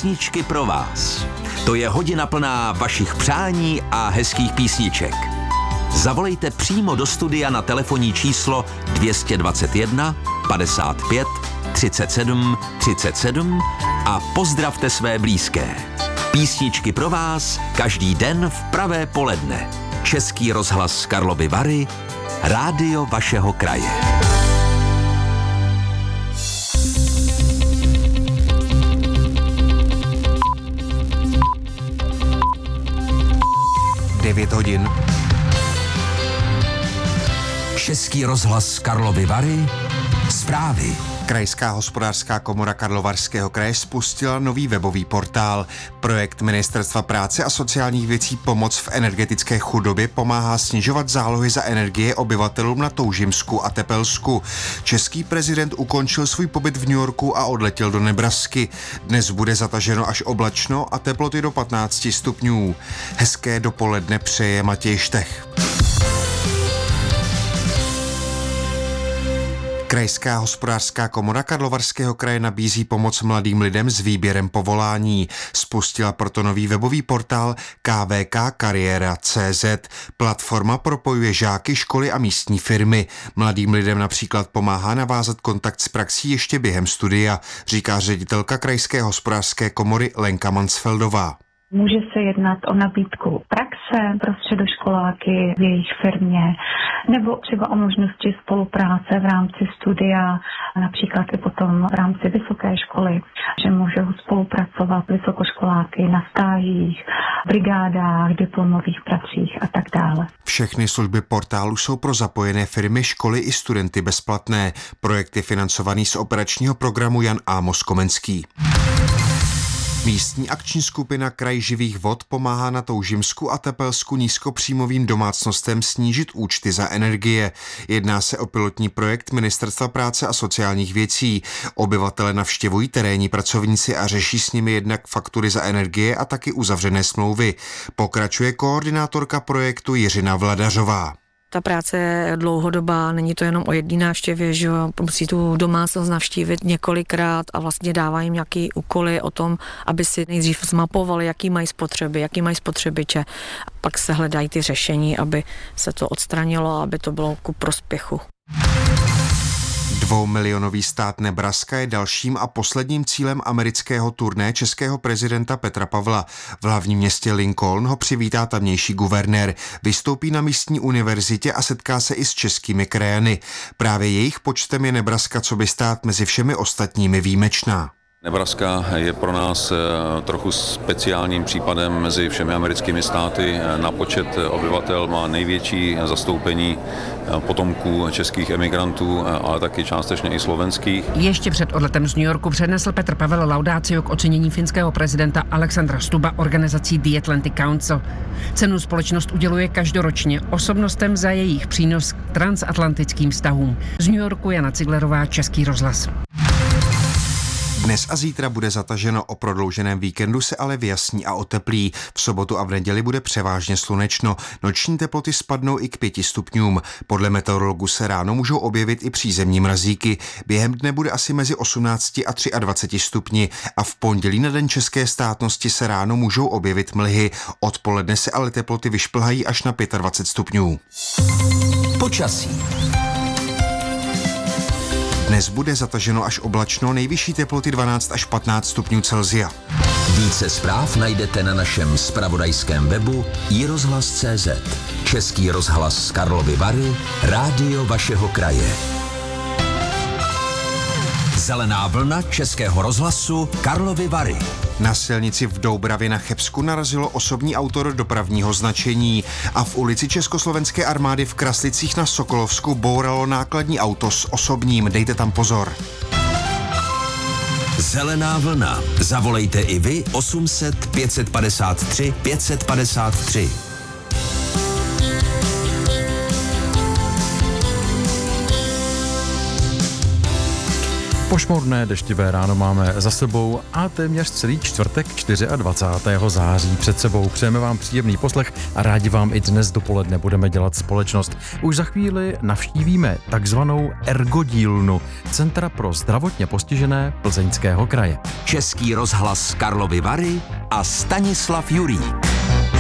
Písničky pro vás. To je hodina plná vašich přání a hezkých písniček. Zavolejte přímo do studia na telefonní číslo 221 55 37 37 a pozdravte své blízké. Písničky pro vás každý den v pravé poledne. Český rozhlas Karlovy Vary, rádio vašeho kraje. (9 hodin). Český rozhlas Karlovy Vary, zprávy. Krajská hospodářská komora Karlovarského kraje spustila nový webový portál. Projekt Ministerstva práce a sociálních věcí Pomoc v energetické chudobě pomáhá snižovat zálohy za energie obyvatelům na Toužimsku a Tepelsku. Český prezident ukončil svůj pobyt v New Yorku a odletěl do Nebrasky. Dnes bude zataženo až oblačno a teploty do 15 stupňů. Hezké dopoledne přeje Matěj Štech. Krajská hospodářská komora Karlovarského kraje nabízí pomoc mladým lidem s výběrem povolání. Spustila proto nový webový portál kvkkariera.cz. Platforma propojuje žáky, školy a místní firmy. Mladým lidem například pomáhá navázat kontakt s praxí ještě během studia, říká ředitelka Krajské hospodářské komory Lenka Mansfeldová. Může se jednat o nabídku praxe pro středoškoláky v jejich firmě nebo třeba o možnosti spolupráce v rámci studia, například i potom v rámci vysoké školy, že můžou spolupracovat vysokoškoláky na stážích, brigádách, diplomových pracích a tak dále. Všechny služby portálu jsou pro zapojené firmy, školy i studenty bezplatné. Projekt je financovaný z operačního programu Jan Amos Komenský. Místní akční skupina Kraj živých vod pomáhá na Toužimsku a Tepelsku nízkopříjmovým domácnostem snížit účty za energie. Jedná se o pilotní projekt Ministerstva práce a sociálních věcí. Obyvatele navštěvují terénní pracovníci a řeší s nimi jednak faktury za energie a taky uzavřené smlouvy. Pokračuje koordinátorka projektu Jiřina Vladařová. Ta práce je dlouhodobá, není to jenom o jedné návštěvě, že musí tu domácnost navštívit několikrát a vlastně dává jim nějaký úkoly o tom, aby si nejdřív zmapovali, jaký mají spotřeby, jaký mají spotřebiče. A pak se hledají ty řešení, aby se to odstranilo a aby to bylo ku prospěchu. 2milionový stát Nebraska je dalším a posledním cílem amerického turné českého prezidenta Petra Pavla. V hlavním městě Lincoln ho přivítá tamnější guvernér. Vystoupí na místní univerzitě a setká se i s českými krajany. Právě jejich počtem je Nebraska coby stát mezi všemi ostatními výjimečná. Nebraska je pro nás trochu speciálním případem mezi všemi americkými státy. Na počet obyvatel má největší zastoupení potomků českých emigrantů, ale taky částečně i slovenských. Ještě před odletem z New Yorku přednesl Petr Pavel laudáciu k ocenění finského prezidenta Alexandra Stubba organizací The Atlantic Council. Cenu společnost uděluje každoročně osobnostem za jejich přínos k transatlantickým vztahům. Z New Yorku Jana Ciglerová, Český rozhlas. Dnes a zítra bude zataženo, o prodlouženém víkendu se ale vyjasní a oteplí. V sobotu a v neděli bude převážně slunečno. Noční teploty spadnou i k 5 stupňům. Podle meteorologů se ráno můžou objevit i přízemní mrazíky. Během dne bude asi mezi 18 a 23 stupni a v pondělí na Den české státnosti se ráno můžou objevit mlhy. Odpoledne se ale teploty vyšplhají až na 25 stupňů. Počasí. Dnes bude zataženo až oblačno, nejvyšší teploty 12 až 15 stupňů Celsia. Více zpráv najdete na našem zpravodajském webu iRozhlas.cz. Český rozhlas Karlovy Vary, rádio vašeho kraje. Zelená vlna Českého rozhlasu Karlovy Vary. Na silnici v Doubravě na Chebsku narazilo osobní auto do dopravního značení a v ulici Československé armády v Kraslicích na Sokolovsku bouralo nákladní auto s osobním. Dejte tam pozor. Zelená vlna. Zavolejte i vy 800 553 553. Pošmorné deštivé ráno máme za sebou a téměř celý čtvrtek 24. září před sebou. Přejeme vám příjemný poslech a rádi vám i dnes dopoledne budeme dělat společnost. Už za chvíli navštívíme takzvanou ergodílnu Centra pro zdravotně postižené Plzeňského kraje. Český rozhlas Karlovy Vary a Stanislav Jurík.